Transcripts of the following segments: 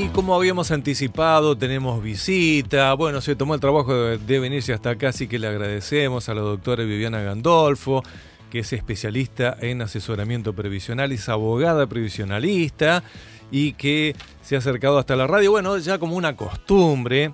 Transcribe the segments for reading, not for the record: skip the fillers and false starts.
como habíamos anticipado, tenemos visita. Bueno, se tomó el trabajo de venirse hasta acá, así que le agradecemos a la doctora Viviana Gandolfo, que es especialista en asesoramiento previsional, es abogada previsionalista y que se ha acercado hasta la radio. Bueno, ya como una costumbre,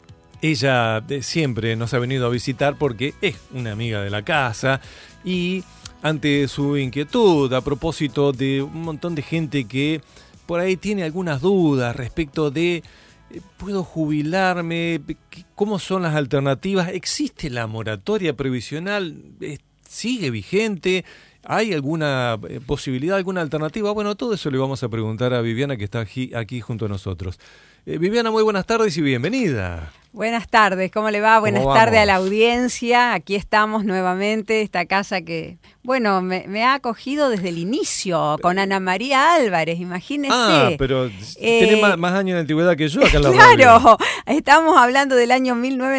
ella siempre nos ha venido a visitar porque es una amiga de la casa y ante su inquietud a propósito de un montón de gente que por ahí tiene algunas dudas respecto de ¿puedo jubilarme? ¿Cómo son las alternativas? ¿Existe la moratoria previsional? ¿Sigue vigente? ¿Hay alguna posibilidad, alguna alternativa? Bueno, todo eso le vamos a preguntar a Viviana, que está aquí junto a nosotros. Viviana, muy buenas tardes y bienvenida. Buenas tardes, ¿cómo le va? Buenas tardes a la audiencia. Aquí estamos nuevamente, esta casa que, bueno, me ha acogido desde el inicio con Ana María Álvarez, imagínese. Ah, pero tiene más años de antigüedad que yo acá en la radio. Claro, radio. Estamos hablando del año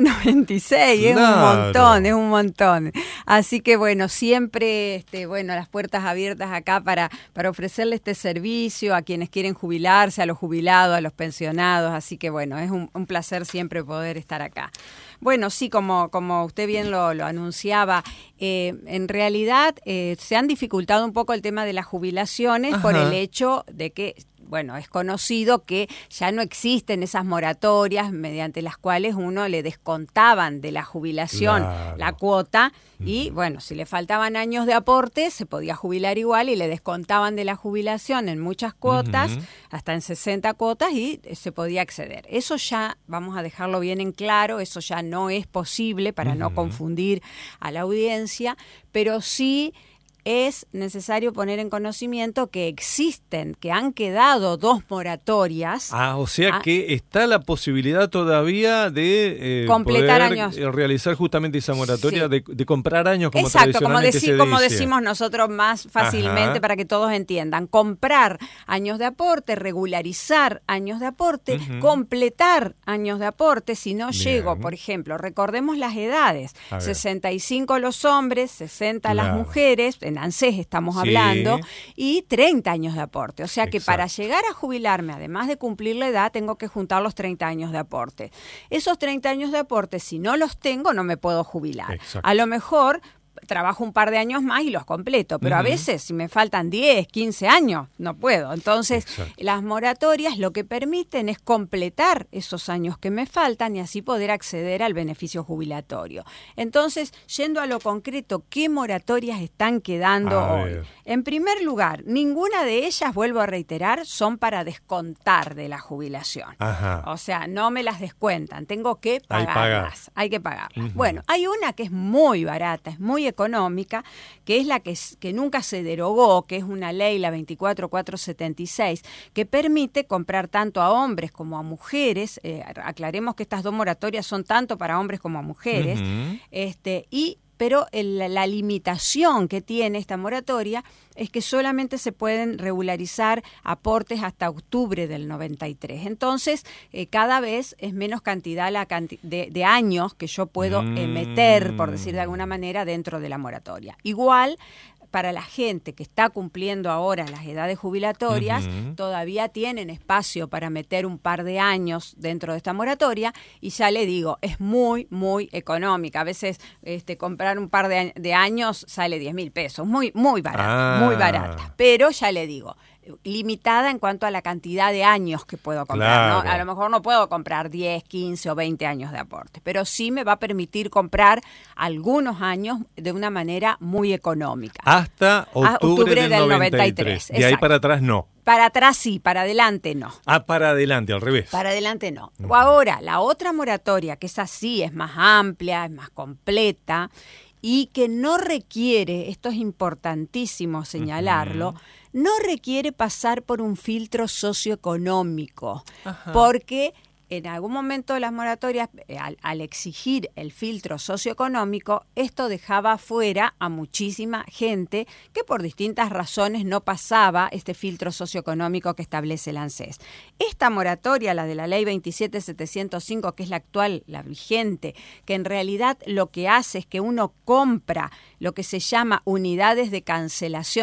1996, claro. es un montón. Así que, bueno, siempre, las puertas abiertas acá para ofrecerle este servicio a quienes quieren jubilarse, a los jubilados, a los pensionados. Así que, bueno, es un placer siempre poder estar acá. Bueno, sí, como usted bien lo anunciaba, en realidad se han dificultado un poco el tema de las jubilaciones. Ajá. Por el hecho de que, bueno, es conocido que ya no existen esas moratorias mediante las cuales uno le descontaban de la jubilación la cuota y, bueno, si le faltaban años de aporte, se podía jubilar igual y le descontaban de la jubilación en muchas cuotas, hasta en 60 cuotas, y se podía acceder. Eso ya, vamos a dejarlo bien en claro, eso ya no es posible para no confundir a la audiencia, pero sí es necesario poner en conocimiento que existen, que han quedado 2 moratorias. O sea que está la posibilidad todavía de completar poder años, realizar justamente esa moratoria, sí, de comprar años, como exacto, tradicionalmente se dice. Como decimos nosotros más fácilmente. Ajá. Para que todos entiendan. Comprar años de aporte, regularizar años de aporte, completar años de aporte. Si no llego, por ejemplo, recordemos las edades, 65 los hombres, 60 las mujeres, en ANSES estamos hablando, y 30 años de aporte. O sea que para llegar a jubilarme, además de cumplir la edad, tengo que juntar los 30 años de aporte. Esos 30 años de aporte, si no los tengo, no me puedo jubilar. Exacto. A lo mejor trabajo un par de años más y los completo, pero a veces si me faltan 10, 15 años, no puedo. Entonces, las moratorias lo que permiten es completar esos años que me faltan y así poder acceder al beneficio jubilatorio. Entonces, yendo a lo concreto, ¿qué moratorias están quedando hoy? En primer lugar, ninguna de ellas, vuelvo a reiterar, son para descontar de la jubilación. Ajá. O sea, no me las descuentan, tengo que pagarlas. Hay que pagarlas. Bueno, hay una que es muy barata, es muy económica, que es la que nunca se derogó, que es una ley, la 24476, que permite comprar tanto a hombres como a mujeres. Aclaremos que estas 2 moratorias son tanto para hombres como a mujeres, pero la limitación que tiene esta moratoria es que solamente se pueden regularizar aportes hasta octubre del 93. Entonces, cada vez es menos cantidad de años que yo puedo meter, por decir de alguna manera, dentro de la moratoria. Igual, para la gente que está cumpliendo ahora las edades jubilatorias, todavía tienen espacio para meter un par de años dentro de esta moratoria, y ya le digo, es muy, muy económica. A veces comprar un par de años sale 10.000 pesos, muy, muy barata, muy barata. Pero ya le digo, limitada en cuanto a la cantidad de años que puedo comprar, ¿no? A lo mejor no puedo comprar 10, 15 o 20 años de aporte, pero sí me va a permitir comprar algunos años de una manera muy económica. Hasta octubre del 93. De ahí para atrás no. Para atrás sí, para adelante no. Para adelante, al revés. Para adelante no. Ahora, la otra moratoria, que es así, es más amplia, es más completa, y que no requiere, esto es importantísimo señalarlo, no requiere pasar por un filtro socioeconómico, porque en algún momento de las moratorias, al exigir el filtro socioeconómico, esto dejaba fuera a muchísima gente que por distintas razones no pasaba este filtro socioeconómico que establece el ANSES. Esta moratoria, la de la ley 27705, que es la actual, la vigente, que en realidad lo que hace es que uno compra lo que se llama unidades de cancelación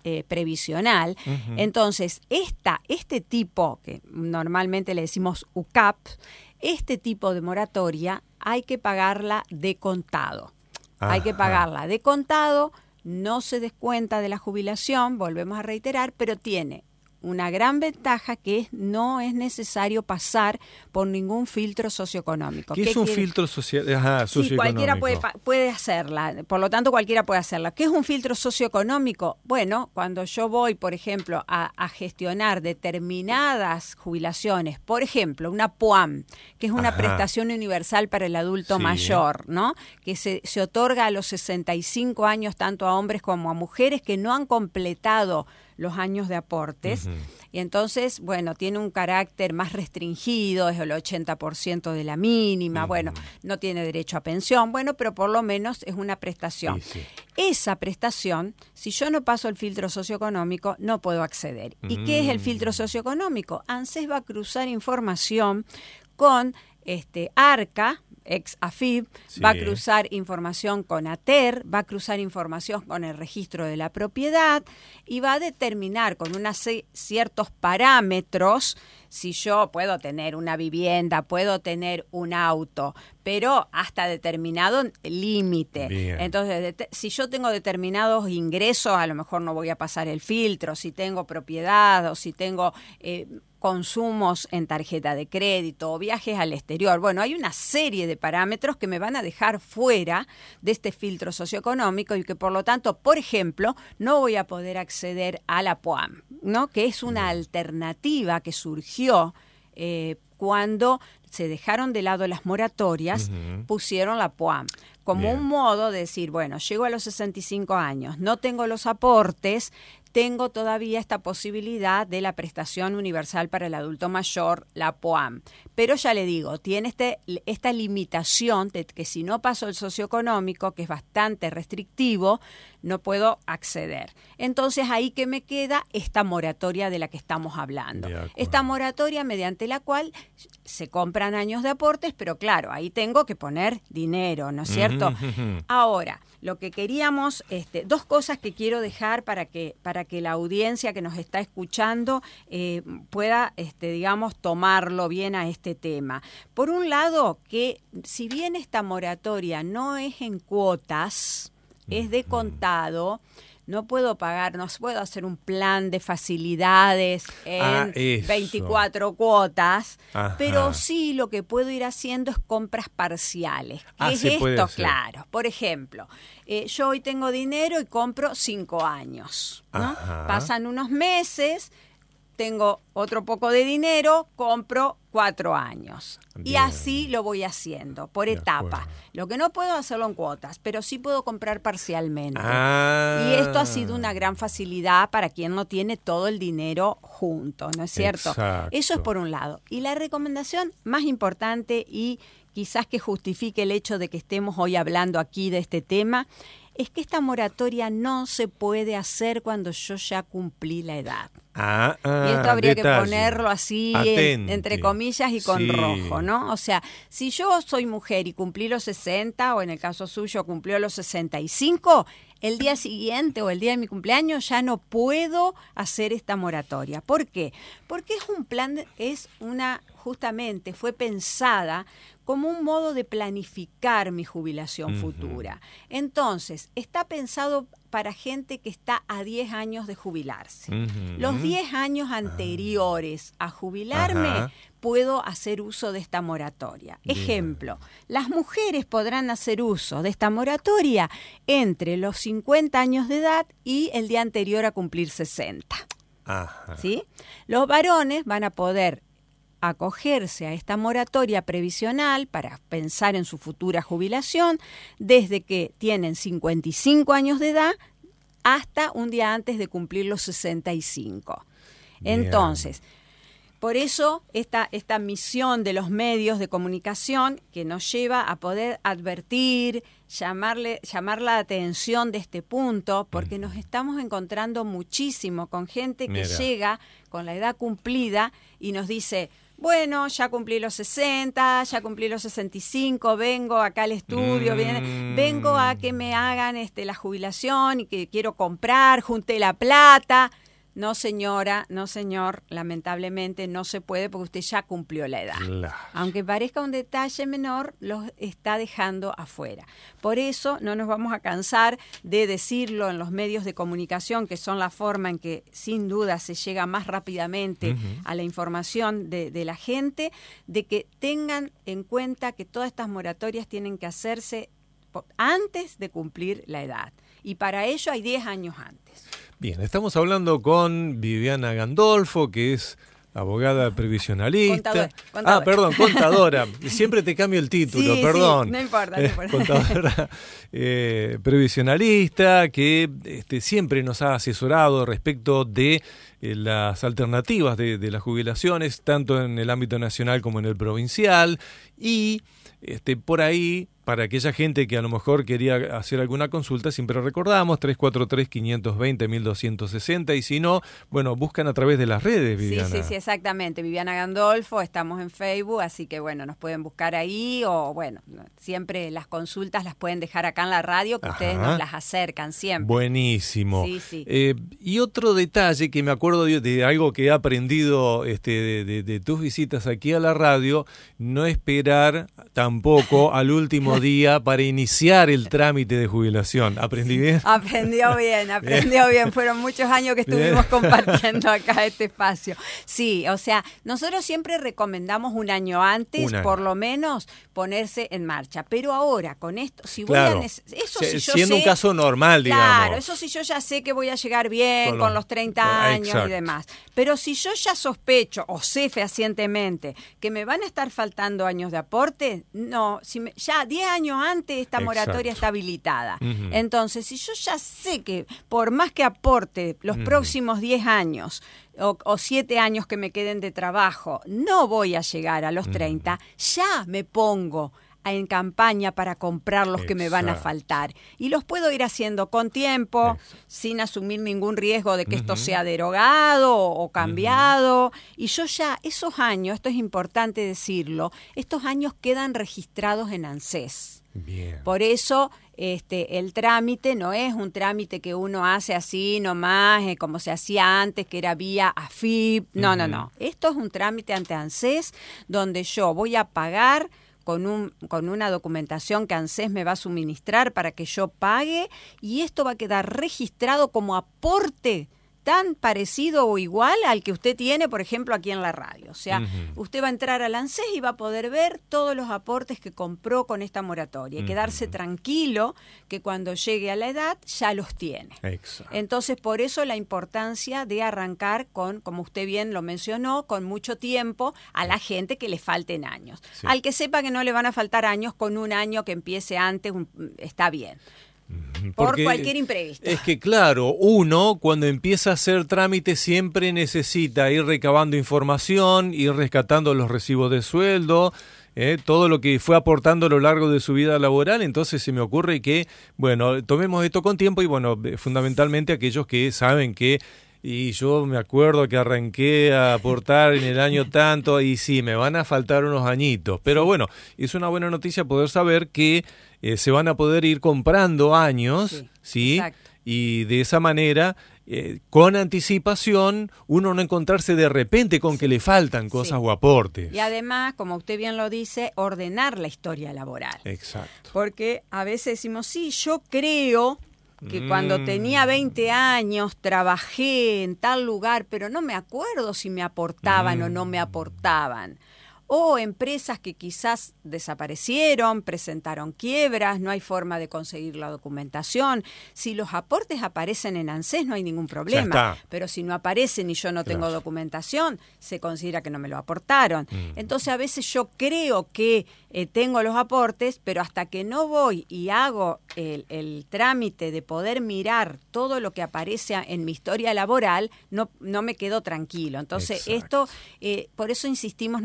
previsional. Entonces, este tipo, que normalmente le decimos UCAP, este tipo de moratoria hay que pagarla de contado. Hay que pagarla de contado, no se descuenta de la jubilación, volvemos a reiterar, pero tiene una gran ventaja que no es necesario pasar por ningún filtro socioeconómico. ¿Qué es un filtro socioeconómico? Sí, cualquiera puede hacerla, por lo tanto cualquiera puede hacerla. ¿Qué es un filtro socioeconómico? Bueno, cuando yo voy, por ejemplo, a gestionar determinadas jubilaciones, por ejemplo, una PUAM, que es una prestación universal para el adulto mayor, ¿no? Que se otorga a los 65 años tanto a hombres como a mujeres que no han completado los años de aportes, y entonces, bueno, tiene un carácter más restringido, es el 80% de la mínima, bueno, no tiene derecho a pensión, bueno, pero por lo menos es una prestación. Esa prestación, si yo no paso el filtro socioeconómico, no puedo acceder. ¿Y qué es el filtro socioeconómico? ANSES va a cruzar información con ARCA, ex AFIP, va a cruzar información con ATER, va a cruzar información con el registro de la propiedad y va a determinar con ciertos parámetros si yo puedo tener una vivienda, puedo tener un auto, pero hasta determinado límite. Entonces, si yo tengo determinados ingresos, a lo mejor no voy a pasar el filtro, si tengo propiedad o si tengo consumos en tarjeta de crédito o viajes al exterior. Bueno, hay una serie de parámetros que me van a dejar fuera de este filtro socioeconómico y que por lo tanto, por ejemplo, no voy a poder acceder a la PUAM, ¿no? Que es una alternativa que surgió cuando se dejaron de lado las moratorias, pusieron la PUAM como un modo de decir, bueno, llego a los 65 años, no tengo los aportes, tengo todavía esta posibilidad de la prestación universal para el adulto mayor, la PUAM. Pero ya le digo, tiene esta limitación de que si no paso el socioeconómico, que es bastante restrictivo, no puedo acceder. Entonces, ahí que me queda esta moratoria de la que estamos hablando. Esta moratoria mediante la cual se compran años de aportes, pero claro, ahí tengo que poner dinero, ¿no es cierto? Ahora, lo que queríamos, dos cosas que quiero dejar para que la audiencia que nos está escuchando pueda, digamos, tomarlo bien a este tema. Por un lado, que si bien esta moratoria no es en cuotas, es de contado, no puedo pagar, no puedo hacer un plan de facilidades en 24 cuotas, pero sí lo que puedo ir haciendo es compras parciales. ¿Qué es esto? Claro, por ejemplo, yo hoy tengo dinero y compro 5 años, ¿no? Pasan unos meses, tengo otro poco de dinero, compro 4 años. Bien. Y así lo voy haciendo, por etapa. Lo que no puedo hacerlo en cuotas, pero sí puedo comprar parcialmente. Y esto ha sido una gran facilidad para quien no tiene todo el dinero junto, ¿no es cierto? Exacto. Eso es por un lado. Y la recomendación más importante y quizás que justifique el hecho de que estemos hoy hablando aquí de este tema, es que esta moratoria no se puede hacer cuando yo ya cumplí la edad. Y esto habría que ponerlo así, entre comillas y con rojo, ¿no? O sea, si yo soy mujer y cumplí los 60, o en el caso suyo cumplió los 65, el día siguiente o el día de mi cumpleaños ya no puedo hacer esta moratoria. ¿Por qué? Porque es un plan, justamente fue pensada como un modo de planificar mi jubilación futura. Entonces, está pensado para gente que está a 10 años de jubilarse. Los 10 años anteriores a jubilarme, puedo hacer uso de esta moratoria. Ejemplo, las mujeres podrán hacer uso de esta moratoria entre los 50 años de edad y el día anterior a cumplir 60. ¿Sí? Los varones van a poder acogerse a esta moratoria previsional para pensar en su futura jubilación desde que tienen 55 años de edad hasta un día antes de cumplir los 65. Entonces, por eso esta misión de los medios de comunicación que nos lleva a poder advertir, llamar la atención de este punto, porque nos estamos encontrando muchísimo con gente que llega con la edad cumplida y nos dice: bueno, ya cumplí los 60, ya cumplí los 65, vengo acá al estudio, vengo a que me hagan la jubilación y que quiero comprar, junté la plata. No, señora, no, señor, lamentablemente no se puede porque usted ya cumplió la edad. Claro. Aunque parezca un detalle menor, los está dejando afuera. Por eso no nos vamos a cansar de decirlo en los medios de comunicación, que son la forma en que sin duda se llega más rápidamente a la información de la gente, de que tengan en cuenta que todas estas moratorias tienen que hacerse antes de cumplir la edad. Y para ello hay 10 años antes. Bien, estamos hablando con Viviana Gandolfo, que es abogada previsionalista. Contadora. Contadora. Siempre te cambio el título, perdón. Sí, no importa. Contadora previsionalista, que siempre nos ha asesorado respecto de las alternativas de las jubilaciones, tanto en el ámbito nacional como en el provincial. Y por ahí, para aquella gente que a lo mejor quería hacer alguna consulta, siempre recordamos 343-520-1260, y si no, bueno, buscan a través de las redes, Viviana. Sí, exactamente. Viviana Gandolfo, estamos en Facebook, así que bueno, nos pueden buscar ahí, o bueno, siempre las consultas las pueden dejar acá en la radio, que ustedes nos las acercan siempre. Buenísimo. Sí. Y otro detalle que me acuerdo de algo que he aprendido de tus visitas aquí a la radio, no esperar tampoco al último día para iniciar el trámite de jubilación. ¿Aprendí bien? Aprendió bien. Fueron muchos años que estuvimos compartiendo acá este espacio. Sí, o sea, nosotros siempre recomendamos un año antes, por lo menos, ponerse en marcha. Pero ahora, con esto, si voy a... Siendo un caso normal, digamos. Claro, eso sí, yo ya sé que voy a llegar bien con los 30 años y demás. Pero si yo ya sospecho o sé fehacientemente que me van a estar faltando años de aporte, no, ya 10 años antes esta moratoria está habilitada. Entonces, si yo ya sé que por más que aporte los próximos 10 años o 7 años que me queden de trabajo, no voy a llegar a los 30, ya me pongo en campaña para comprar los que me van a faltar. Y los puedo ir haciendo con tiempo, sin asumir ningún riesgo de que esto sea derogado o cambiado. Y yo ya, esos años, esto es importante decirlo, estos años quedan registrados en ANSES. Bien. Por eso el trámite no es un trámite que uno hace así nomás, como se hacía antes, que era vía AFIP. No. Esto es un trámite ante ANSES donde yo voy a pagar con una documentación que ANSES me va a suministrar para que yo pague, y esto va a quedar registrado como aporte tan parecido o igual al que usted tiene, por ejemplo, aquí en la radio. O sea, usted va a entrar al ANSES y va a poder ver todos los aportes que compró con esta moratoria y quedarse tranquilo que cuando llegue a la edad ya los tiene. Exacto. Entonces, por eso la importancia de arrancar con, como usted bien lo mencionó, con mucho tiempo a la gente que le falten años. Sí. Al que sepa que no le van a faltar años, con un año que empiece antes, está bien. Por cualquier imprevisto. Es que claro, uno cuando empieza a hacer trámite siempre necesita ir recabando información, ir rescatando los recibos de sueldo, todo lo que fue aportando a lo largo de su vida laboral. Entonces se me ocurre que, bueno, tomemos esto con tiempo y bueno, fundamentalmente aquellos que saben que, y yo me acuerdo que arranqué a aportar en el año tanto y sí, me van a faltar unos añitos. Pero bueno, es una buena noticia poder saber que se van a poder ir comprando años, ¿sí? Y de esa manera, con anticipación, uno no encontrarse de repente con que le faltan cosas o aportes. Y además, como usted bien lo dice, ordenar la historia laboral. Exacto. Porque a veces decimos, sí, yo creo que cuando tenía 20 años trabajé en tal lugar, pero no me acuerdo si me aportaban o no me aportaban. O empresas que quizás desaparecieron, presentaron quiebras, no hay forma de conseguir la documentación. Si los aportes aparecen en ANSES no hay ningún problema, pero si no aparecen y yo no tengo documentación, se considera que no me lo aportaron. Entonces a veces yo creo que tengo los aportes, pero hasta que no voy y hago el trámite de poder mirar todo lo que aparece en mi historia laboral, no me quedo tranquilo. Entonces esto, por eso insistimos nosotros desde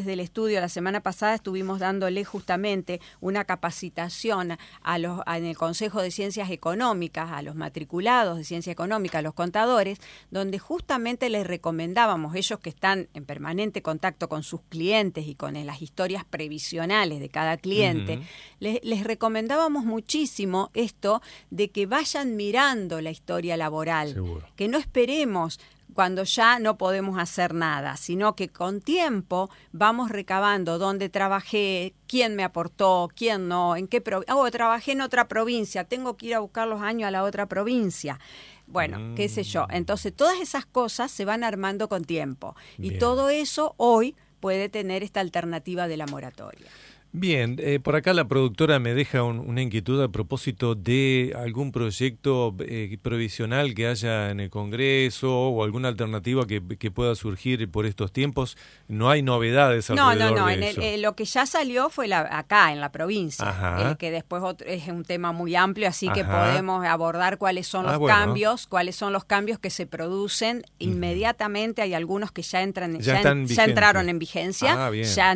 desde el estudio, la semana pasada estuvimos dándole justamente una capacitación en el Consejo de Ciencias Económicas, a los matriculados de Ciencia Económica, a los contadores, donde justamente les recomendábamos, ellos que están en permanente contacto con sus clientes y con las historias previsionales de cada cliente, les recomendábamos muchísimo esto de que vayan mirando la historia laboral, Seguro. que no esperemos cuando ya no podemos hacer nada, sino que con tiempo vamos recabando dónde trabajé, quién me aportó, quién no, en qué trabajé en otra provincia, tengo que ir a buscar los años a la otra provincia. Bueno, qué sé yo. Entonces, todas esas cosas se van armando con tiempo. Bien. Y todo eso hoy puede tener esta alternativa de la moratoria. Bien, por acá la productora me deja una inquietud a propósito de algún proyecto provisional que haya en el Congreso o alguna alternativa que pueda surgir por estos tiempos. No hay novedades alrededor de eso. Lo que ya salió fue acá en la provincia, que después es un tema muy amplio, así que podemos abordar cuáles son los cambios que se producen inmediatamente. Hay algunos que ya entraron en vigencia,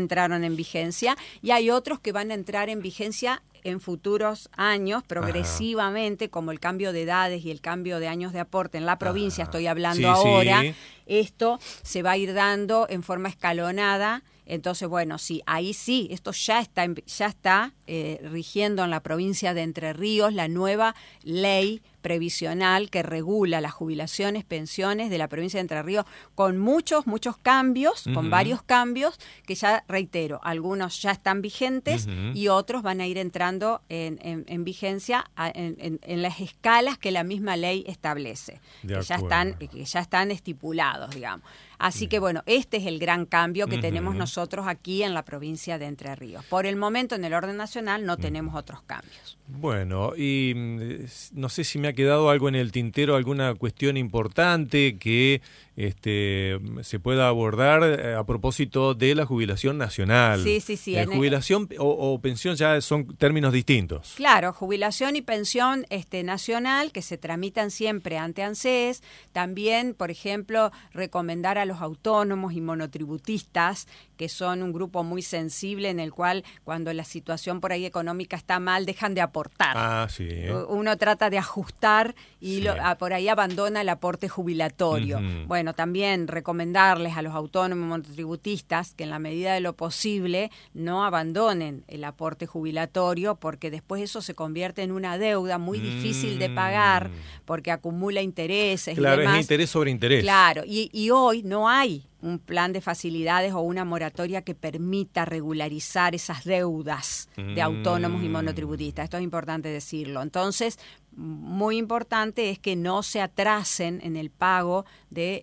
y hay otros que van a entrar en vigencia en futuros años, progresivamente, como el cambio de edades y el cambio de años de aporte en la provincia, estoy hablando ahora. Sí. Esto se va a ir dando en forma escalonada. Entonces, bueno, sí, ahí sí, esto ya está rigiendo en la provincia de Entre Ríos la nueva ley previsional que regula las jubilaciones, pensiones de la provincia de Entre Ríos, con muchos cambios, con varios cambios, que ya reitero, algunos ya están vigentes y otros van a ir entrando en vigencia en las escalas que la misma ley establece, que ya están estipulados, digamos. Así que bueno, este es el gran cambio que tenemos nosotros aquí en la provincia de Entre Ríos. Por el momento, en el orden nacional, no tenemos otros cambios. Bueno, y no sé si me ha quedado algo en el tintero, alguna cuestión importante que se pueda abordar a propósito de la jubilación nacional. Sí. Jubilación o pensión ya son términos distintos. Claro, jubilación y pensión nacional que se tramitan siempre ante ANSES. También, por ejemplo, recomendar a los autónomos y monotributistas, que son un grupo muy sensible en el cual cuando la situación por ahí económica está mal, dejan de aportar. Uno trata de ajustar y por ahí abandona el aporte jubilatorio. Bueno, también recomendarles a los autónomos y monotributistas que en la medida de lo posible no abandonen el aporte jubilatorio, porque después eso se convierte en una deuda muy difícil de pagar, porque acumula intereses y demás. Claro, es interés sobre interés. Claro, y hoy no hay un plan de facilidades o una moratoria que permita regularizar esas deudas de autónomos y monotributistas. Esto es importante decirlo. Entonces, muy importante es que no se atrasen en el pago de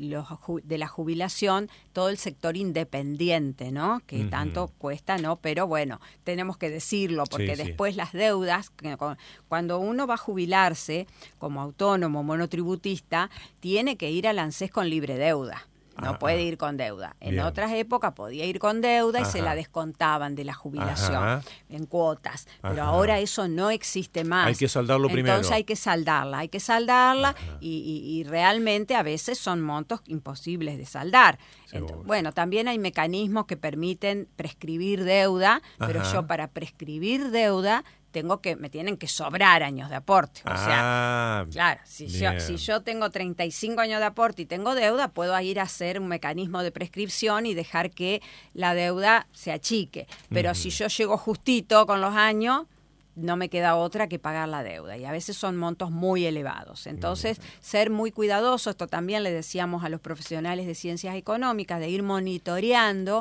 la jubilación todo el sector independiente, ¿no? Que tanto cuesta, ¿no? Pero bueno, tenemos que decirlo, porque después las deudas, cuando uno va a jubilarse como autónomo monotributista, tiene que ir al ANSES con libre deuda. No puede ir con deuda. En otras épocas podía ir con deuda y se la descontaban de la jubilación en cuotas. Pero ahora eso no existe más. Hay que saldarlo primero. Entonces hay que saldarla y realmente a veces son montos imposibles de saldar. Entonces, bueno, también hay mecanismos que permiten prescribir deuda, pero yo para prescribir deuda me tienen que sobrar años de aporte. O sea, claro, si yo tengo 35 años de aporte y tengo deuda, puedo ir a hacer un mecanismo de prescripción y dejar que la deuda se achique. Pero si yo llego justito con los años, no me queda otra que pagar la deuda, y a veces son montos muy elevados. Entonces, ser muy cuidadoso, esto también le decíamos a los profesionales de ciencias económicas, de ir monitoreando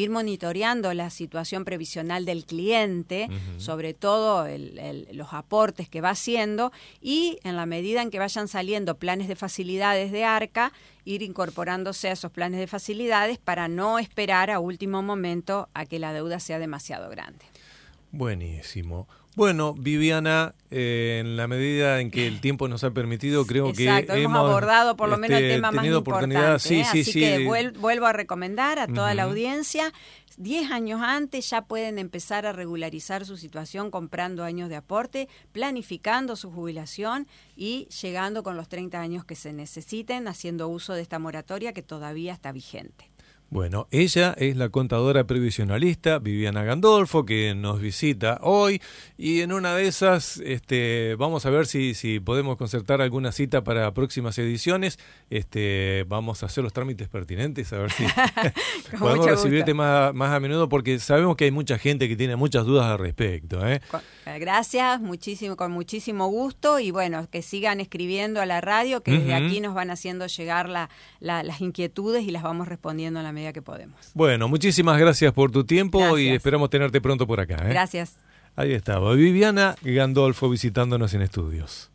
la situación previsional del cliente, sobre todo los aportes que va haciendo, y en la medida en que vayan saliendo planes de facilidades de ARCA, ir incorporándose a esos planes de facilidades para no esperar a último momento a que la deuda sea demasiado grande. Buenísimo. Bueno, Viviana, en la medida en que el tiempo nos ha permitido, creo que hemos abordado por lo menos el tema más importante. Así que sí. Vuelvo a recomendar a toda la audiencia, 10 años antes ya pueden empezar a regularizar su situación comprando años de aporte, planificando su jubilación y llegando con los 30 años que se necesiten, haciendo uso de esta moratoria que todavía está vigente. Bueno, ella es la contadora previsionalista Viviana Gandolfo, que nos visita hoy, y en una de esas vamos a ver si podemos concertar alguna cita para próximas ediciones. Vamos a hacer los trámites pertinentes, a ver si podemos recibirte más a menudo, porque sabemos que hay mucha gente que tiene muchas dudas al respecto. Gracias, con muchísimo gusto, y bueno, que sigan escribiendo a la radio, que desde aquí nos van haciendo llegar las inquietudes y las vamos respondiendo en la medida que podemos. Bueno, muchísimas gracias por tu tiempo. Gracias. Y esperamos tenerte pronto por acá. Gracias. Ahí estaba Viviana Gandolfo visitándonos en estudios.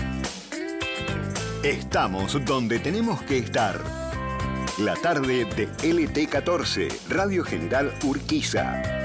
Estamos donde tenemos que estar. La tarde de LT14, Radio General Urquiza.